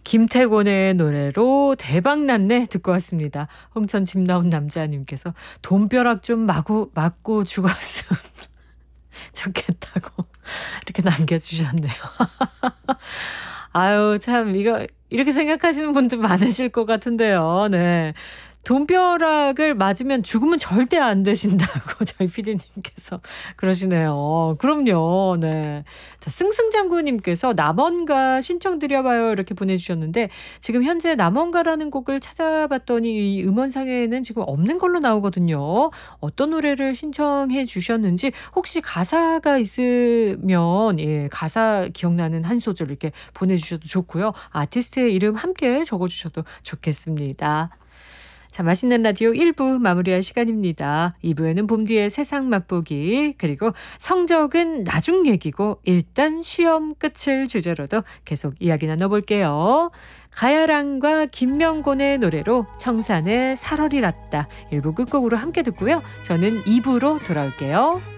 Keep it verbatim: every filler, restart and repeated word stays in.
김태곤의 노래로 대박났네 듣고 왔습니다. 홍천 집 나온 남자님께서 돈벼락 좀 마구 맞고 죽었으면 좋겠다고 이렇게 남겨주셨네요. 아유 참 이거 이렇게 생각하시는 분들 많으실 것 같은데요. 네. 돈벼락을 맞으면 죽으면 절대 안 되신다고 저희 피디님께서 그러시네요. 그럼요. 네. 자, 승승장구님께서 남원가 신청드려봐요 이렇게 보내주셨는데 지금 현재 남원가라는 곡을 찾아봤더니 이 음원상에는 지금 없는 걸로 나오거든요. 어떤 노래를 신청해 주셨는지 혹시 가사가 있으면 예, 가사 기억나는 한 소절 이렇게 보내주셔도 좋고요. 아티스트의 이름 함께 적어주셔도 좋겠습니다. 자, 맛있는 라디오 일 부 마무리할 시간입니다. 이 부에는 봄뒤의 세상 맛보기 그리고 성적은 나중 얘기고 일단 시험 끝을 주제로도 계속 이야기 나눠볼게요. 가야랑과 김명곤의 노래로 청산의 살얼이 났다. 일 부 끝곡으로 함께 듣고요. 저는 이 부로 돌아올게요.